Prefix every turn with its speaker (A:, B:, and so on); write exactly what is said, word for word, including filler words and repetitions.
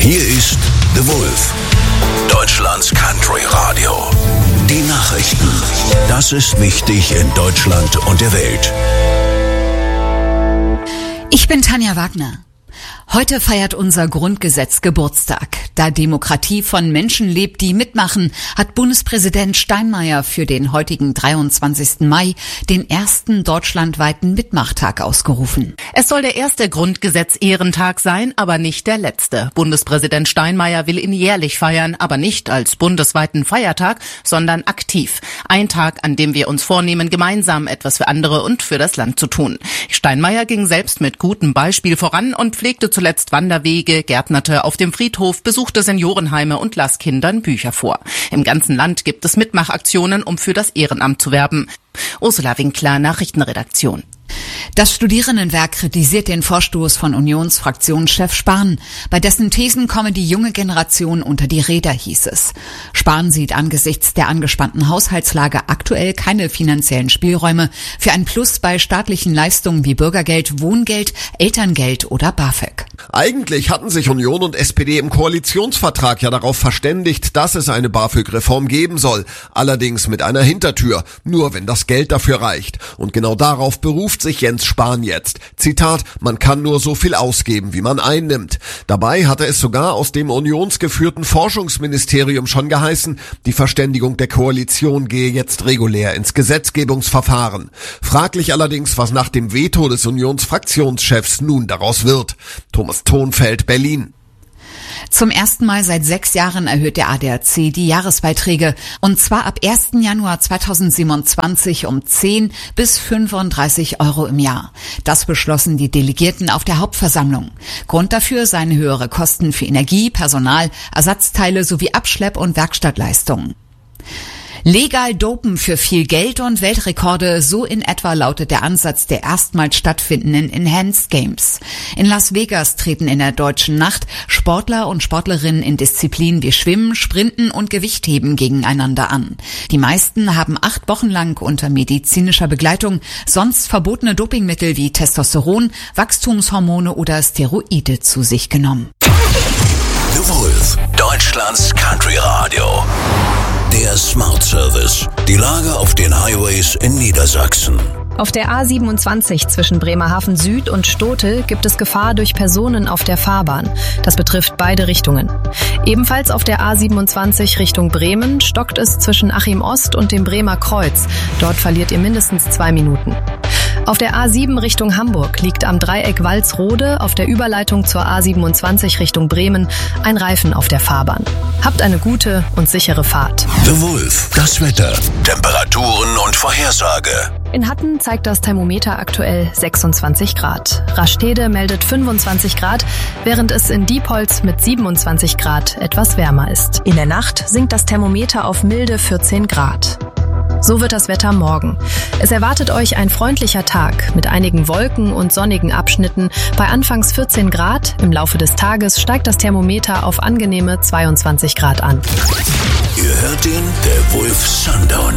A: Hier ist The Wolf, Deutschlands Country Radio. Die Nachrichten. Das ist wichtig in Deutschland und der Welt.
B: Ich bin Tanja Wagner. Heute feiert unser Grundgesetz Geburtstag. Da Demokratie von Menschen lebt, die mitmachen, hat Bundespräsident Steinmeier für den heutigen dreiundzwanzigsten Mai den ersten deutschlandweiten Mitmachtag ausgerufen.
C: Es soll der erste Grundgesetz-Ehrentag sein, aber nicht der letzte. Bundespräsident Steinmeier will ihn jährlich feiern, aber nicht als bundesweiten Feiertag, sondern aktiv. Ein Tag, an dem wir uns vornehmen, gemeinsam etwas für andere und für das Land zu tun. Steinmeier ging selbst mit gutem Beispiel voran und pflegte zuletzt Wanderwege, gärtnerte auf dem Friedhof, besuchte Seniorenheime und las Kindern Bücher vor. Im ganzen Land gibt es Mitmachaktionen, um für das Ehrenamt zu werben. Ursula Winkler, Nachrichtenredaktion.
B: Das Studierendenwerk kritisiert den Vorstoß von Unionsfraktionschef Spahn. Bei dessen Thesen komme die junge Generation unter die Räder, hieß es. Spahn sieht angesichts der angespannten Haushaltslage aktuell keine finanziellen Spielräume für ein Plus bei staatlichen Leistungen wie Bürgergeld, Wohngeld, Elterngeld oder BAföG.
D: Eigentlich hatten sich Union und S P D im Koalitionsvertrag ja darauf verständigt, dass es eine BAföG-Reform geben soll. Allerdings mit einer Hintertür, nur wenn das Geld dafür reicht. Und genau darauf beruft sich Jens Spahn jetzt. Zitat, man kann nur so viel ausgeben, wie man einnimmt. Dabei hatte es sogar aus dem unionsgeführten Forschungsministerium schon geheißen, die Verständigung der Koalition gehe jetzt regulär ins Gesetzgebungsverfahren. Fraglich allerdings, was nach dem Veto des Unionsfraktionschefs nun daraus wird. Thomas Thonfeld, Berlin.
B: Zum ersten Mal seit sechs Jahren erhöht der A D A C die Jahresbeiträge, und zwar ab ersten Januar zweitausendsiebenundzwanzig um zehn bis fünfunddreißig Euro im Jahr. Das beschlossen die Delegierten auf der Hauptversammlung. Grund dafür seien höhere Kosten für Energie, Personal, Ersatzteile sowie Abschlepp- und Werkstattleistungen. Legal dopen für viel Geld und Weltrekorde, so in etwa lautet der Ansatz der erstmals stattfindenden Enhanced Games. In Las Vegas treten in der deutschen Nacht Sportler und Sportlerinnen in Disziplinen wie Schwimmen, Sprinten und Gewichtheben gegeneinander an. Die meisten haben acht Wochen lang unter medizinischer Begleitung sonst verbotene Dopingmittel wie Testosteron, Wachstumshormone oder Steroide zu sich genommen.
A: The Wolf, Deutschlands Country Radio. Der Smart Service. Die Lage auf den Highways in Niedersachsen.
E: Auf der A siebenundzwanzig zwischen Bremerhaven Süd und Stotel gibt es Gefahr durch Personen auf der Fahrbahn. Das betrifft beide Richtungen. Ebenfalls auf der A siebenundzwanzig Richtung Bremen stockt es zwischen Achim Ost und dem Bremer Kreuz. Dort verliert ihr mindestens zwei Minuten. Auf der A sieben Richtung Hamburg liegt am Dreieck Walsrode auf der Überleitung zur A siebenundzwanzig Richtung Bremen ein Reifen auf der Fahrbahn. Habt eine gute und sichere Fahrt.
A: The Wolf, das Wetter, Temperaturen und Vorhersage.
E: In Hatten zeigt das Thermometer aktuell sechsundzwanzig Grad. Rastede meldet fünfundzwanzig Grad, während es in Diepholz mit siebenundzwanzig Grad etwas wärmer ist. In der Nacht sinkt das Thermometer auf milde vierzehn Grad. So wird das Wetter morgen. Es erwartet euch ein freundlicher Tag mit einigen Wolken und sonnigen Abschnitten bei anfangs vierzehn Grad. Im Laufe des Tages steigt das Thermometer auf angenehme zweiundzwanzig Grad an.
A: Ihr hört den The Wolf Sundown.